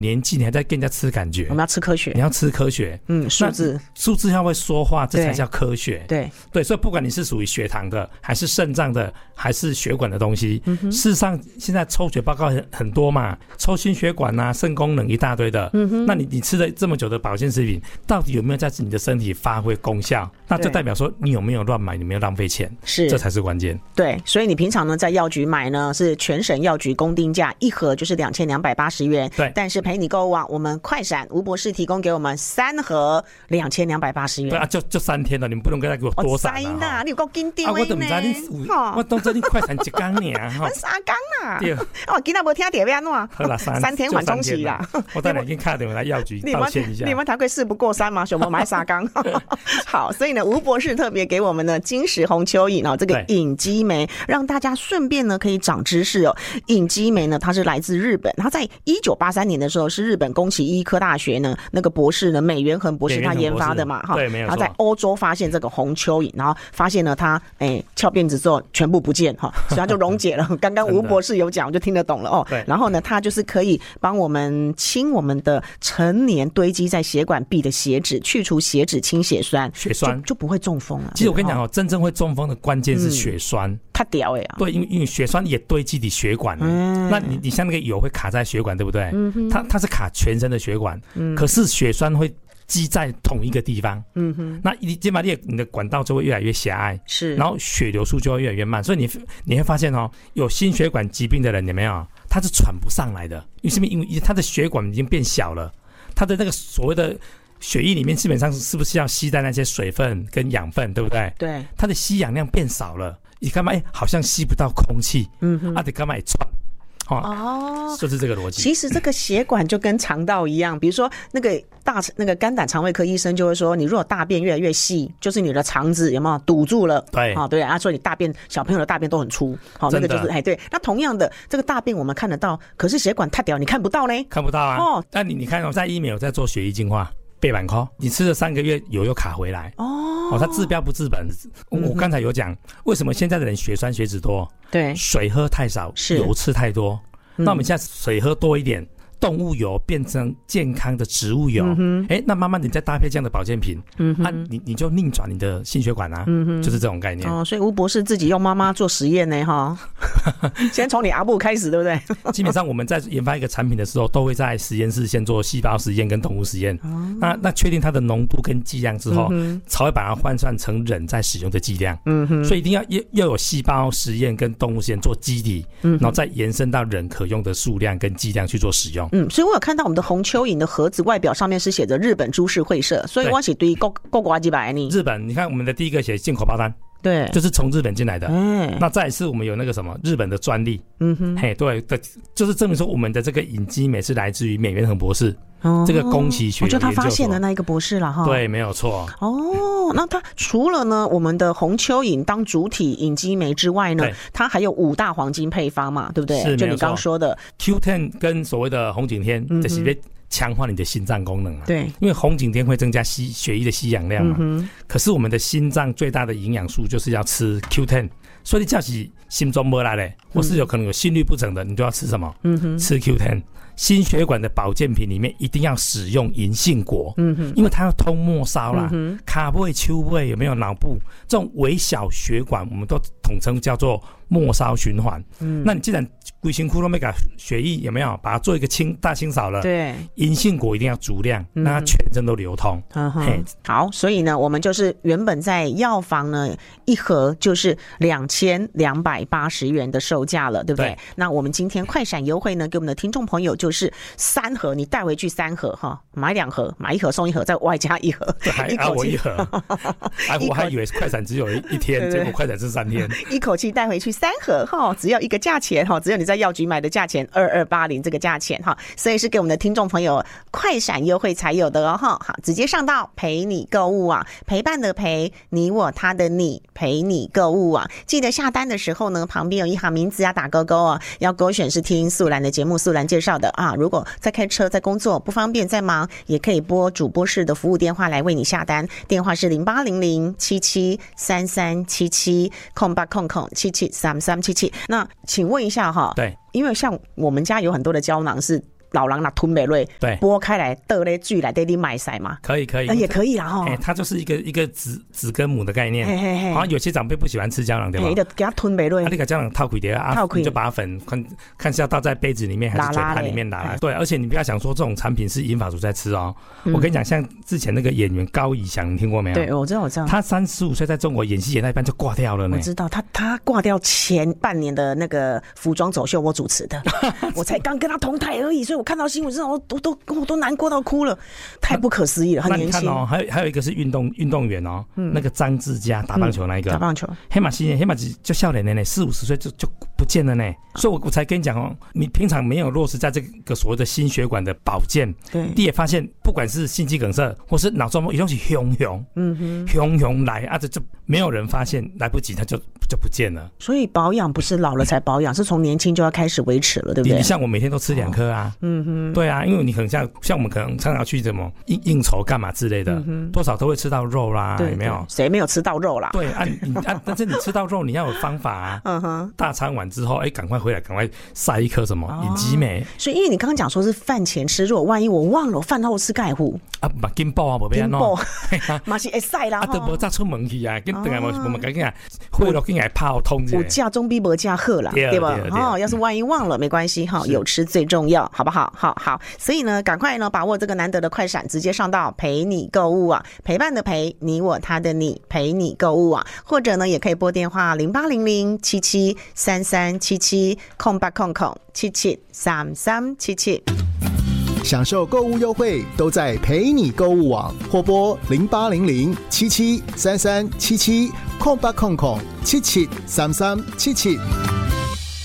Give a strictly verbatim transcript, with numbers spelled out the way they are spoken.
年纪，你还在跟人家吃感觉， 我们要吃科学， 你要吃科学，嗯，数字数字要会说话，这才叫科学。 对对，所以不管你是属于血糖的，还是肾脏的，还是血管的东西，嗯、事实上现在抽血报告 很, 很多嘛，抽心血管啊、肾功能一大堆的，嗯、那你你吃了这么久的保健食品，到底有没有在你的身体发挥功效？那就代表说你有没有乱买，你没有浪费钱， 是这才是关键。 对，所以你平常呢在药局买呢是全省药局公定价，一盒就是两千两百八十元。 对， 但是陪你购物网，我们快闪吴博士提供给我们三盒两千两百八十元。 对啊，就就三天了，你们不能给他给我多闪啊！ 哦、你有够紧张的呢、 啊！我都不知道你，我当作你快闪一天呢， 我三天啦。 对， 我今天没听到要怎样？ 好啦，三三天缓冲期啦。 我等下给打电话来药局道歉一下。 你们台贵事不过三嘛，熊猫买三缸。好，所以呢，吴博士特别给我们呢金石红蚯蚓哦，这个隐基酶，让大家顺便呢可以长知识哦。隐基酶呢，它是来自日本，它在一九八三年的时候是日本宫崎医科大学呢那个博士呢美元恒博士他研发的嘛哈， 对，没有错。 然后在欧洲发现这个红蚯蚓，然后发现了它哎翘辫子之后全部不见哈，所以它就溶解了。刚刚吴博士有讲，我就听得懂了哦。然后呢，它就是可以帮我们清我们的成年堆积在血管壁的血脂，去除血脂、清血栓， 血栓 就, 就不会中风了。 其实我跟你讲哦，真正会中风的关键是血栓。 太屌哎！ 对，因为因为血栓也堆积你血管，嗯、那你你像那个油会卡在血管，对不对？嗯、它它是卡全身的血管，嗯、可是血栓会积在同一个地方，嗯哼，那你基本上你的管道就会越来越狭隘， 是， 然后血流速就会越来越慢，所以你你会发现哦，有心血管疾病的人有没有？他是喘不上来的，因为是因为他的血管已经变小了，他的那个所谓的血液里面基本上是不是要吸带那些水分跟养分，对不对？ 对， 他的吸氧量变少了，你干嘛？哎，好像吸不到空气，嗯哼，啊，你干嘛也喘？哦，就是这个逻辑。 其实这个血管就跟肠道一样，比如说那个大那个肝胆肠胃科医生就会说，你如果大便越来越细，就是你的肠子有没有堵住了？ 对， 啊、哦、对啊，所以你大便小朋友的大便都很粗，好、哦，那个就是哎对。那同样的，这个大便我们看得到，可是血管太屌，你看不到呢？看不到啊。哦，那你你看哦，在医美有在做血液净化。背板扣，你吃了三个月油又卡回来哦，哦，它治标不治本。嗯、我刚才有讲，为什么现在的人血栓血脂多？ 对， 水喝太少，油吃太多。嗯、那我们现在水喝多一点，动物油变成健康的植物油，哎、嗯欸，那慢慢你再搭配这样的保健品，嗯啊，你你就逆转你的心血管啊，嗯就是这种概念。 哦，所以吴博士自己用妈妈做实验呢，哈，先从你阿布开始，对不对？ 基本上我们在研发一个产品的时候，都会在实验室先做细胞实验跟动物实验，哦、那那确定它的浓度跟剂量之后，嗯、才会把它换算成人在使用的剂量。嗯哼，所以一定要要有细胞实验跟动物实验做基底，嗯，然后再延伸到人可用的数量跟剂量去做使用。 嗯，所以我有看到我们的红蚯蚓的盒子外表上面是写着日本株式会社，所以我是对够够瓜几百呢。 日本，你看我们的第一个写进口包单。 对， 就是从日本进来的。嗯，那再一次我们有那个什么日本的专利。嗯哼，嘿，对的，就是证明说我们的这个隐基酶是来自于美元恒博士。哦，这个宫崎学， 我就他发现的那一个博士了哈。 对，没有错。 哦，那他除了呢我们的红蚯蚓当主体隐基酶之外呢，它还有五大黄金配方嘛，对不对？ 是， 就你刚说的 Q 十 跟所谓的红景天，嗯、就是强化你的心脏功能啊。 对， 因为红景天会增加吸血液的吸氧量嘛。嗯、可是我们的心脏最大的营养素就是要吃 Q 十， 所以你叫是心中没来的，或是有可能有心律不整的，你就要吃什么？嗯哼，吃 Q 十。心血管的保健品里面一定要使用银杏果，嗯哼，因为它要通末梢啦，嗯、卡位、丘位有没有脑部这种微小血管，我们都统称叫做末梢循环。嗯，那你既然规身躯都没把血液有没有把它做一个清大清扫了？对，银杏果一定要足量，让它全身都流通。嗯哼， 好，所以呢，我们就是原本在药房呢一盒就是两千两百八十元的售价了，对不对？对，那我们今天快闪优惠呢，给我们的听众朋友就是三盒，你带回去三盒哈，买两盒，买一盒送一盒，再外加一盒， 对，还啊我一盒，啊我还以为快闪只有一天，结果快闪是三天， 一口气带回去三盒哈，只要一个价钱哈，只有你在药局买的价钱二二八零这个价钱哈，所以是给我们的听众朋友快闪优惠才有的哦哈。好，直接上到陪你购物网，陪伴的陪，你我他的你，陪你购物网，记得下单的时候呢，旁边有一行名字要打勾勾哦，要勾选是听素兰的节目，素兰介绍的啊。如果在开车在工作不方便在忙，也可以拨主播室的服务电话来为你下单，电话是零八零零七七三三七七空八空空七七三三七七。那请问一下哈， 对， 因为像我们家有很多的胶囊是老人拿吞美瑞， 对， 剥开来倒在水来，得你买晒嘛？ 可以可以， 呃、也可以啦哈。 哎、欸，它就是一个一个子子跟母的概念。 嘿嘿嘿， 好像有些长辈不喜欢吃胶囊，对吧？ 哎，就给它吞美瑞。 啊，你给胶囊套开掉啊， 套开你就把粉看看是要倒在杯子里面还是嘴巴里面拿来。对，而且你不要想说这种产品是银发族在吃哦。嗯、我跟你讲，像之前那个演员高以翔，你听过没有？ 对，我知道，我知道。 他三十五岁在中国演戏演到一半就挂掉了呢。 我知道，他他挂掉前半年的那个服装走秀，我主持的，我才刚跟他同台而已，所以我看到新闻之后，我都都我都难过到哭了，太不可思议了，很年轻。 哦，还有还有一个是运动运动员哦，嗯、那个张志佳打棒球那一个， 嗯、打棒球， 黑马西黑马就笑脸的呢，四五十岁就就不见了呢，所以我我才跟你讲哦，你平常没有落实在这个所谓的心血管的保健，对，你也发现不管是心肌梗塞或是脑中风，一定是熊熊，嗯哼，熊熊来啊，这就没有人发现，来不及它就就不见了。 所以保养不是老了才保养，是从年轻就要开始维持了，对不对？ 你像我每天都吃两颗啊，嗯哼，对啊，因为你很像像我们可能常常去什么应应酬干嘛之类的，嗯、多少都会吃到肉啦，有没有？ 谁没有吃到肉啦？ 对啊，你啊，但是你吃到肉，你要有方法啊。嗯哼，大餐完之后，哎、欸，赶快回来，赶快晒一颗什么隐肌酶。所以，因为你刚刚讲说是饭前吃肉，万一我忘了，我饭后吃钙糊啊，嘛紧爆啊，无变喏， 嘛是会晒啦。 啊，都无早出门去啊，跟等下我们赶紧啊，回落紧来泡通一下。 有价总比没价好啦，对吧？哦，要是万一忘了没关系哈，有吃最重要，好不好？好好，所以呢，赶快呢把握这个难得的快闪，直接上到陪你购物啊，陪伴的陪，你我他的你，陪你购物啊，或者呢也可以拨电话零八零零七七三三七七空八空空七七三三七七。 享受购物优惠都在陪你购物网，或拨零八零零七七三三七七空八空空七七三三七七。